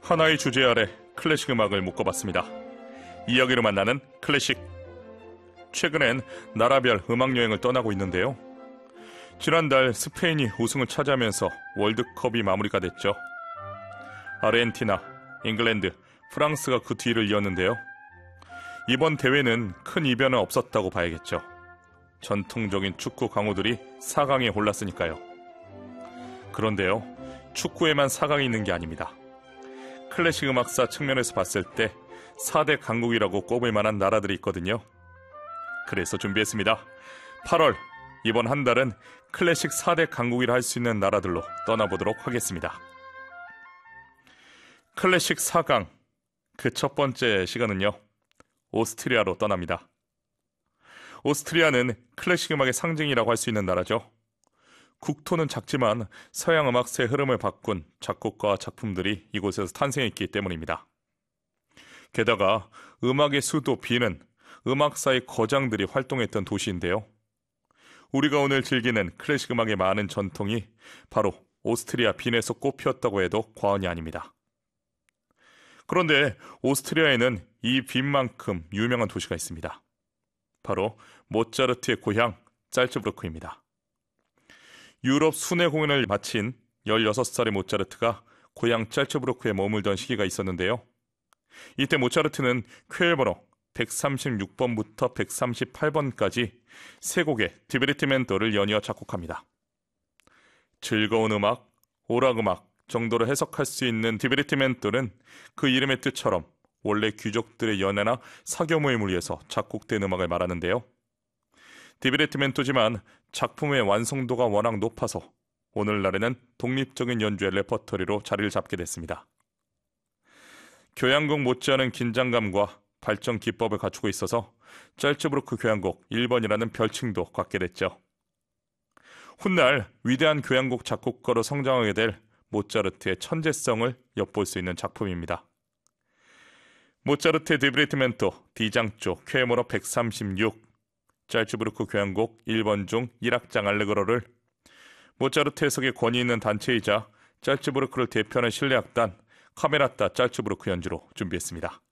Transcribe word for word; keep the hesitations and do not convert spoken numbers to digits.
하나의 주제 아래 클래식 음악을 묶어봤습니다. 이야기로 만나는 클래식. 최근엔 나라별 음악여행을 떠나고 있는데요. 지난달 스페인이 우승을 차지하면서 월드컵이 마무리가 됐죠. 아르헨티나, 잉글랜드, 프랑스가 그 뒤를 이었는데요. 이번 대회는 큰 이변은 없었다고 봐야겠죠. 전통적인 축구 강호들이 사 강에 올랐으니까요. 그런데요, 축구에만 사 강이 있는 게 아닙니다. 클래식 음악사 측면에서 봤을 때 사 대 강국이라고 꼽을 만한 나라들이 있거든요. 그래서 준비했습니다. 팔월, 이번 한 달은 클래식 사 대 강국이라 할 수 있는 나라들로 떠나보도록 하겠습니다. 클래식 사 강, 그 첫 번째 시간은요, 오스트리아로 떠납니다. 오스트리아는 클래식 음악의 상징이라고 할 수 있는 나라죠. 국토는 작지만 서양 음악사의 흐름을 바꾼 작곡가와 작품들이 이곳에서 탄생했기 때문입니다. 게다가 음악의 수도 빈은 음악사의 거장들이 활동했던 도시인데요. 우리가 오늘 즐기는 클래식 음악의 많은 전통이 바로 오스트리아 빈에서 꽃피었다고 해도 과언이 아닙니다. 그런데 오스트리아에는 이 빈만큼 유명한 도시가 있습니다. 바로 모차르트의 고향 짤츠부르크입니다. 유럽 순회 공연을 마친 열여섯 살의 모차르트가 고향 짤츠부르크에 머물던 시기가 있었는데요. 이때 모차르트는 쾌열 번호 백삼십육 번부터 백삼십팔 번까지 세 곡의 디베르티멘토를 연이어 작곡합니다. 즐거운 음악, 오락음악 정도로 해석할 수 있는 디베르티멘토는 그 이름의 뜻처럼 원래 귀족들의 연애나 사교모임을 위해서 작곡된 음악을 말하는데요. 디베르티멘토지만 작품의 완성도가 워낙 높아서 오늘날에는 독립적인 연주의 레퍼토리로 자리를 잡게 됐습니다. 교향곡 못지않은 긴장감과 발전 기법을 갖추고 있어서 짤츠부르크 교향곡 일 번이라는 별칭도 갖게 됐죠. 훗날 위대한 교향곡 작곡가로 성장하게 될 모차르트의 천재성을 엿볼 수 있는 작품입니다. 모차르트의 디베르티멘토 D장조 쾌모로 백삼십육, 짤츠부르크 교향곡 일 번 중 일 악장 알레그로를 모차르트 해석의 권위 있는 단체이자 짤츠부르크를 대표하는 실내악단 카메라타 짤츠부르크 연주로 준비했습니다.